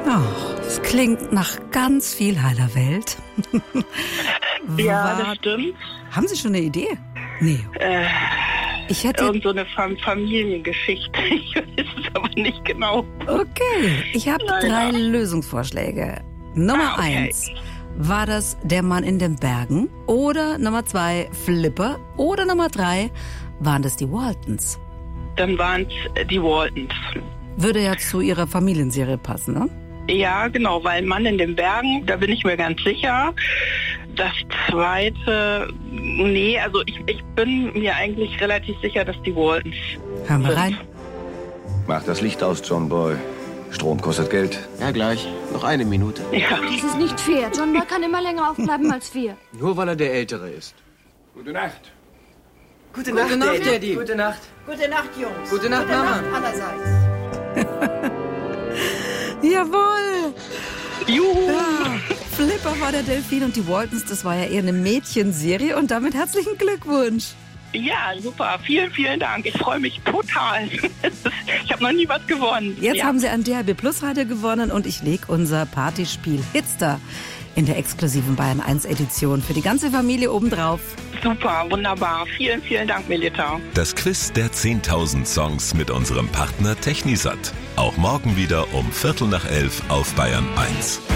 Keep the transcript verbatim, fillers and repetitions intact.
Oh, es klingt nach ganz viel heiler Welt. Ja, War, das stimmt. haben Sie schon eine Idee? Nee. Äh, Ich hätte... irgend so eine Fam- Familiengeschichte. Ich weiß es aber nicht genau. Okay, ich habe Leider. drei Lösungsvorschläge. Nummer Ah, okay. eins, war das der Mann in den Bergen? Oder Nummer zwei, Flipper? Oder Nummer drei, waren das die Waltons? Dann waren es die Waltons. Würde ja zu Ihrer Familienserie passen, ne? Ja, genau, weil Mann in den Bergen, da bin ich mir ganz sicher. Das zweite, nee, also ich, ich bin mir eigentlich relativ sicher, dass die Waltons. Hören wir sind. rein. Mach das Licht aus, John Boy. Strom kostet Geld. Ja, gleich. Noch eine Minute. Ja. Das ist nicht fair. John Boy kann immer länger aufbleiben als wir. Nur weil er der Ältere ist. Gute Nacht. Gute Nacht, Gute Nacht, Daddy. Gute Nacht. Gute Nacht, Jungs. Gute Nacht, Mama. allerseits. Jawohl! Juhu! Ja. Flipper war der Delfin und die Waltons, das war ja eher eine Mädchenserie und damit herzlichen Glückwunsch. Ja, super. Vielen, vielen Dank. Ich freue mich total. Ich habe noch nie was gewonnen. Jetzt ja. haben Sie ein D H B Plus Radio gewonnen und ich lege unser Partyspiel Hitster in der exklusiven Bayern eins Edition für die ganze Familie obendrauf. Super, wunderbar. Vielen, vielen Dank, Melita. Das Quiz der zehntausend Songs mit unserem Partner Technisat. Auch morgen wieder um Viertel nach elf auf Bayern eins.